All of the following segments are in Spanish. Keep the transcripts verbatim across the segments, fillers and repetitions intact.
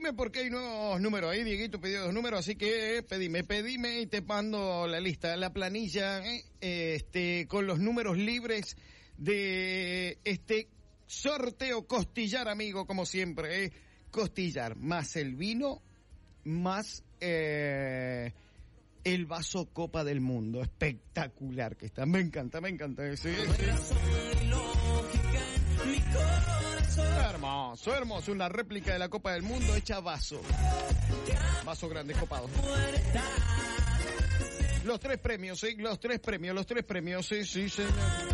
pedime porque hay nuevos números ahí. Dieguito pidió dos números, así que pedime, pedime y te mando la lista, la planilla, eh, este, con los números libres de este sorteo costillar, amigo, como siempre, eh. Costillar, más el vino, más eh, el vaso Copa del Mundo. Espectacular que está, me encanta, me encanta ese. Hermoso, hermoso, una réplica de la Copa del Mundo hecha vaso. Vaso grande, copado. Los tres premios, sí, los tres premios, los tres premios, sí, sí, señor.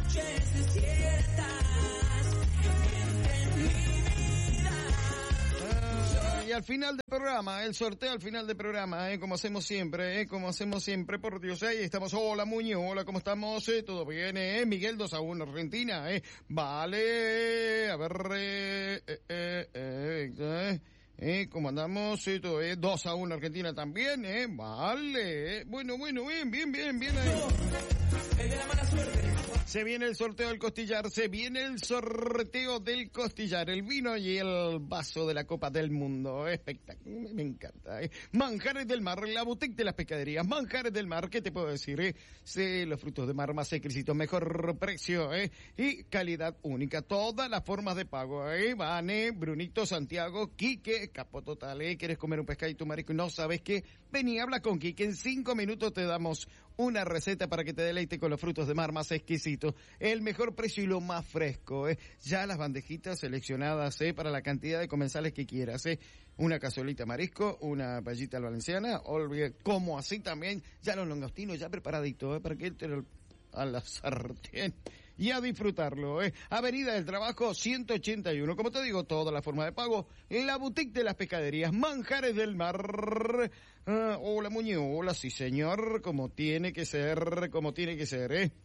Y al final del programa, el sorteo al final del programa, eh, como hacemos siempre, eh, como hacemos siempre, por Dios, ahí eh, estamos. Hola Muñoz, hola, ¿cómo estamos? Eh, ¿Todo bien? Eh? Miguel dos a uno Argentina, eh. Vale, a ver, eh, eh, eh, eh, eh. Eh, ¿cómo andamos? Eh, todo, eh, dos a uno Argentina también, eh, vale, eh. Bueno, bueno, bien, bien, bien, bien ahí. El de la mala suerte. Se viene el sorteo del costillar, se viene el sorteo del costillar, el vino y el vaso de la Copa del Mundo. Espectacular, me encanta. ¿eh? Manjares del Mar, la boutique de las pescaderías. Manjares del Mar, ¿qué te puedo decir? Eh? Sí, los frutos de mar más exquisitos, mejor precio, ¿eh? Y calidad única. Todas las formas de pago, ¿eh? Vane, Brunito, Santiago, Quique, Capo Total, ¿eh? ¿Quieres comer un pescadito marisco y no sabes qué? Ven y habla con Quique. En cinco minutos te damos una receta para que te deleite con los frutos de mar más exquisitos. El mejor precio y lo más fresco, ¿eh? Ya las bandejitas seleccionadas, ¿eh? Para la cantidad de comensales que quieras, ¿eh? Una cazuelita marisco, una paellita valenciana, como así también, ya los langostinos ya preparaditos, ¿eh? Para que te lo a la sartén y a disfrutarlo, ¿eh? Avenida del Trabajo ciento ochenta y uno, como te digo, toda la forma de pago en la boutique de las pescaderías Manjares del Mar. Ah, hola Muñoz, hola, sí señor, como tiene que ser, como tiene que ser, ¿eh?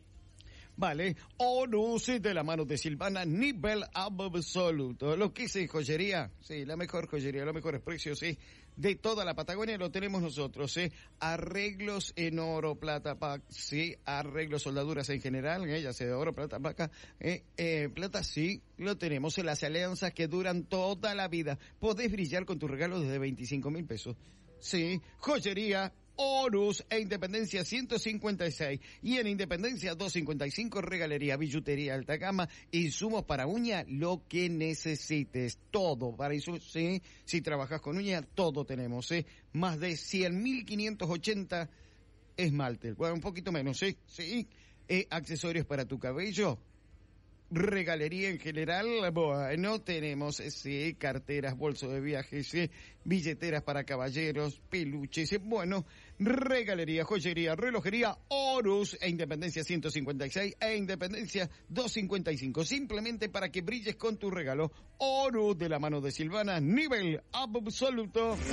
Vale, Horus de la mano de Silvana, nivel absoluto. Lo que es joyería, sí, la mejor joyería, los mejores precios, sí, de toda la Patagonia lo tenemos nosotros, sí. Arreglos en oro, plata, pa, sí, arreglos, soldaduras en general, eh, ya sea de oro, plata, placa, eh, eh, plata, sí, lo tenemos en las alianzas que duran toda la vida. Podés brillar con tus regalos desde veinticinco mil pesos. Sí, joyería, Horus e Independencia ciento cincuenta y seis y en Independencia doscientos cincuenta y cinco regalería, billutería, alta gama, insumos para uña, lo que necesites, todo para insumos, sí, si trabajas con uña, todo tenemos, sí, más de cien mil quinientos ochenta esmalte, bueno, un poquito menos, sí, sí, eh, accesorios para tu cabello, regalería en general, bueno, tenemos, sí, carteras, bolsos de viaje, sí, billeteras para caballeros, peluches, sí, bueno, regalería, joyería, relojería, Horus e Independencia ciento cincuenta y seis e Independencia doscientos cincuenta y cinco, simplemente para que brilles con tu regalo. Horus de la mano de Silvana, nivel absoluto.